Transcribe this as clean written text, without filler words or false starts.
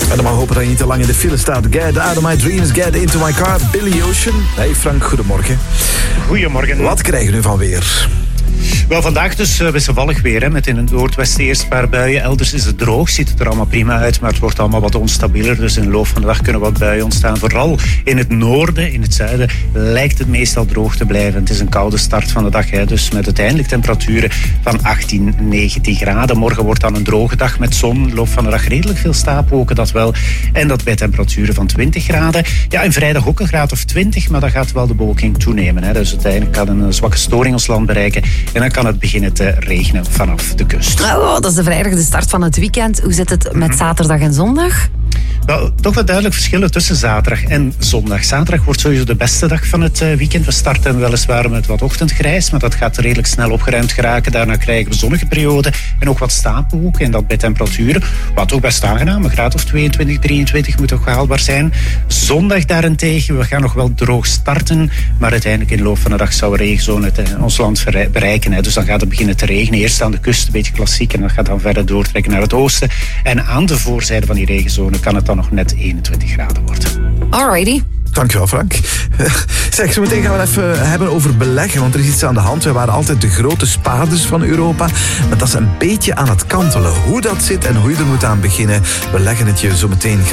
En dan mag hopen dat je niet te lang in de file staat. Get out of my dreams, get into my car. Billy Ocean. Hey Frank, goedemorgen. Goedemorgen. Wat krijgen we nu van weer? Wel, vandaag dus wisselvallig weer, hè, met in het noordwesten eerst een paar buien. Elders is het droog, ziet het er allemaal prima uit, maar het wordt allemaal wat onstabieler. Dus in de loop van de dag kunnen wat buien ontstaan. Vooral in het noorden, in het zuiden, lijkt het meestal droog te blijven. Het is een koude start van de dag, hè, dus met uiteindelijk temperaturen van 18, 19 graden. Morgen wordt dan een droge dag met zon. In de loop van de dag redelijk veel stapelwolken, dat wel. En dat bij temperaturen van 20 graden. Ja, en vrijdag ook een graad of 20, maar dan gaat wel de bewolking toenemen. Hè. Dus uiteindelijk kan een zwakke storing ons land bereiken. En dan kan het beginnen te regenen vanaf de kust. Oh, dat is de vrijdag, de start van het weekend. Hoe zit het met zaterdag en zondag? Wel, toch wat duidelijk verschillen tussen zaterdag en zondag. Zaterdag wordt sowieso de beste dag van het weekend. We starten weliswaar met wat ochtendgrijs, maar dat gaat redelijk snel opgeruimd geraken. Daarna krijgen we zonnige perioden en ook wat stapelwolken. En dat bij temperaturen, wat toch best aangenaam. Een graad of 22, 23 moet ook haalbaar zijn. Zondag daarentegen, we gaan nog wel droog starten. Maar uiteindelijk in de loop van de dag zou een regenzone ons land bereiken. Hè. Dus dan gaat het beginnen te regenen. Eerst aan de kust, een beetje klassiek. En dat gaat dan verder doortrekken naar het oosten. En aan de voorzijde van die regenzone kan het dan nog net 21 graden worden. Alrighty. Dankjewel, Frank. Zeg, zo meteen gaan we het even hebben over beleggen, want er is iets aan de hand. Wij waren altijd de grote spaarders van Europa, maar dat is een beetje aan het kantelen. Hoe dat zit en hoe je er moet aan beginnen, we leggen het je zo meteen